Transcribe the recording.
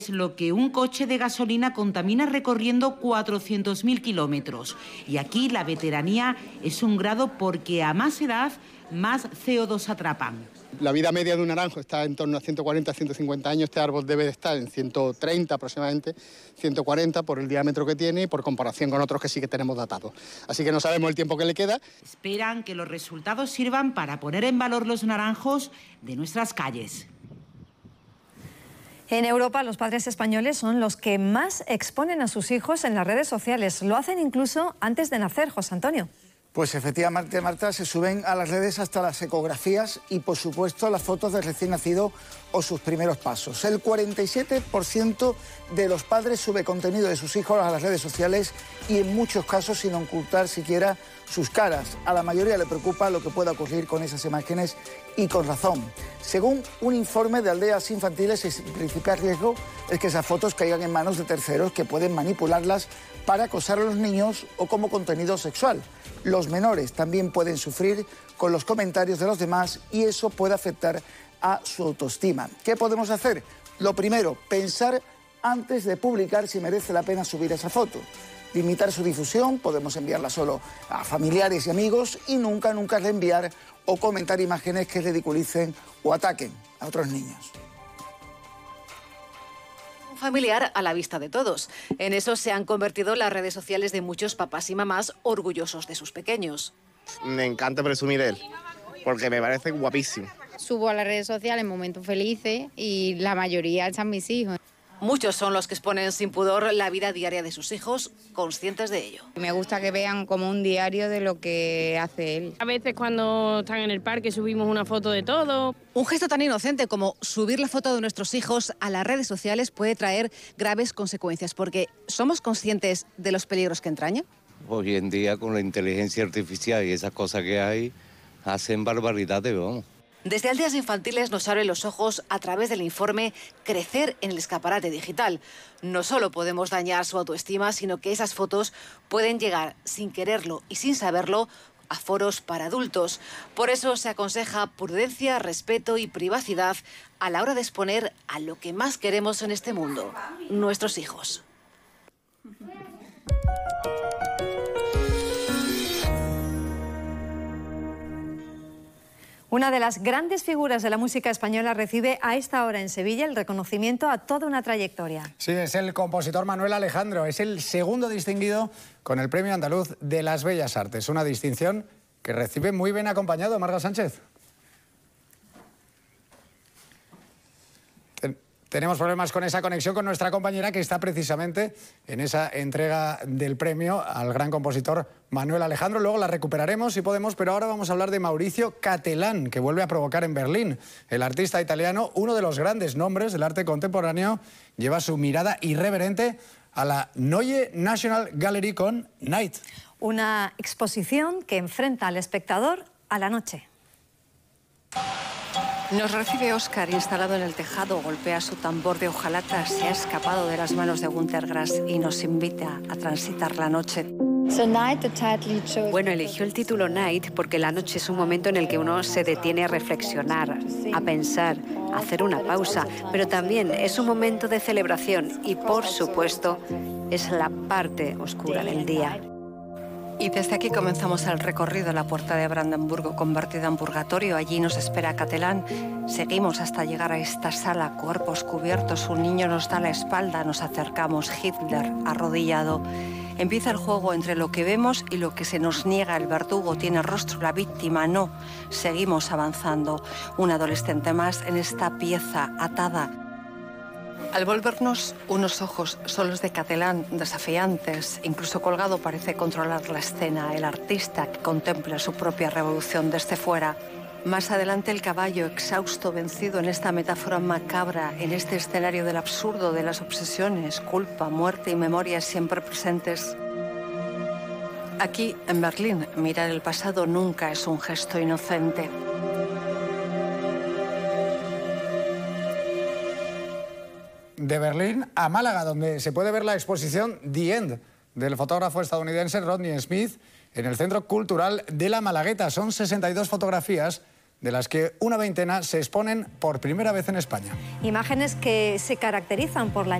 Es lo que un coche de gasolina contamina recorriendo 400.000 kilómetros. Y aquí la veteranía es un grado porque a más edad, más CO2 atrapan. La vida media de un naranjo está en torno a 140, 150 años. Este árbol debe de estar en 130 aproximadamente, 140 por el diámetro que tiene y por comparación con otros que sí que tenemos datados. Así que no sabemos el tiempo que le queda. Esperan que los resultados sirvan para poner en valor los naranjos de nuestras calles. En Europa, los padres españoles son los que más exponen a sus hijos en las redes sociales. Lo hacen incluso antes de nacer, José Antonio. Pues efectivamente, Marta, se suben a las redes hasta las ecografías y, por supuesto, las fotos del recién nacido o sus primeros pasos. El 47% de los padres sube contenido de sus hijos a las redes sociales y, en muchos casos, sin ocultar siquiera sus caras. A la mayoría le preocupa lo que pueda ocurrir con esas imágenes y con razón. Según un informe de Aldeas Infantiles, el principal riesgo es que esas fotos caigan en manos de terceros que pueden manipularlas para acosar a los niños o como contenido sexual. Los menores también pueden sufrir con los comentarios de los demás y eso puede afectar a su autoestima. ¿Qué podemos hacer? Lo primero, pensar antes de publicar si merece la pena subir esa foto. Limitar su difusión, podemos enviarla solo a familiares y amigos y nunca reenviar o comentar imágenes que ridiculicen o ataquen a otros niños. Familiar a la vista de todos. En eso se han convertido las redes sociales de muchos papás y mamás orgullosos de sus pequeños. Me encanta presumir él, porque me parece guapísimo. Subo a las redes sociales momentos felices y la mayoría están mis hijos. Muchos son los que exponen sin pudor la vida diaria de sus hijos, conscientes de ello. Me gusta que vean como un diario de lo que hace él. A veces cuando están en el parque subimos una foto de todo. Un gesto tan inocente como subir la foto de nuestros hijos a las redes sociales puede traer graves consecuencias, porque ¿somos conscientes de los peligros que entraña? Hoy en día con la inteligencia artificial y esas cosas que hay, hacen barbaridades, vamos. Desde Aldeas Infantiles nos abre los ojos a través del informe Crecer en el escaparate digital. No solo podemos dañar su autoestima, sino que esas fotos pueden llegar sin quererlo y sin saberlo a foros para adultos. Por eso se aconseja prudencia, respeto y privacidad a la hora de exponer a lo que más queremos en este mundo, nuestros hijos. Una de las grandes figuras de la música española recibe a esta hora en Sevilla el reconocimiento a toda una trayectoria. Sí, es el compositor Manuel Alejandro. Es el segundo distinguido con el Premio Andaluz de las Bellas Artes. Una distinción que recibe muy bien acompañado. Marga Sánchez. Tenemos problemas con esa conexión con nuestra compañera que está precisamente en esa entrega del premio al gran compositor Manuel Alejandro. Luego la recuperaremos si podemos, pero ahora vamos a hablar de Mauricio Catelán, que vuelve a provocar en Berlín. El artista italiano, uno de los grandes nombres del arte contemporáneo, lleva su mirada irreverente a la Neue National Gallery con Night. Una exposición que enfrenta al espectador a la noche. Nos recibe Óscar instalado en el tejado, golpea su tambor de hojalata, se ha escapado de las manos de Günter Grass y nos invita a transitar la noche. Bueno, eligió el título Night porque la noche es un momento en el que uno se detiene a reflexionar, a pensar, a hacer una pausa, pero también es un momento de celebración y, por supuesto, es la parte oscura del día. Y desde aquí comenzamos el recorrido a la puerta de Brandenburgo, convertida en purgatorio. Allí nos espera Catelán. Seguimos hasta llegar a esta sala, cuerpos cubiertos. Un niño nos da la espalda, nos acercamos. Hitler, arrodillado. Empieza el juego entre lo que vemos y lo que se nos niega. El verdugo tiene rostro, la víctima no. Seguimos avanzando. Un adolescente más en esta pieza atada. Al volvernos, unos ojos son los de Catelán, desafiantes. Incluso colgado parece controlar la escena. El artista que contempla su propia revolución desde fuera. Más adelante el caballo, exhausto, vencido en esta metáfora macabra, en este escenario del absurdo, de las obsesiones, culpa, muerte y memoria siempre presentes. Aquí, en Berlín, mirar el pasado nunca es un gesto inocente. De Berlín a Málaga, donde se puede ver la exposición The End del fotógrafo estadounidense Rodney Smith en el Centro Cultural de la Malagueta. Son 62 fotografías de las que una veintena se exponen por primera vez en España. Imágenes que se caracterizan por la